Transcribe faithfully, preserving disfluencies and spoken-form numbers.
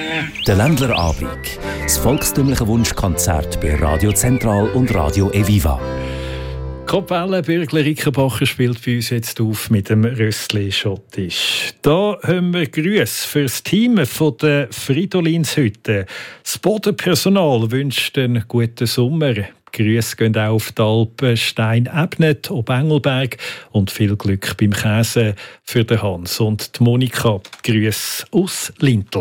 Der Ländler Abend. Das volkstümliche Wunschkonzert bei Radio Zentral und Radio Eviva. Kapelle Birgler Rickenbacher spielt bei uns jetzt auf mit dem Rössli Schottisch. Da haben wir Grüße für das Team von der Fridolins-Hütte. Das Bodenpersonal wünscht einen guten Sommer. Grüße gehen auch auf die Alpen Stein-Ebnet, ob Engelberg und viel Glück beim Käse für den Hans und die Monika. Grüße aus Lintel.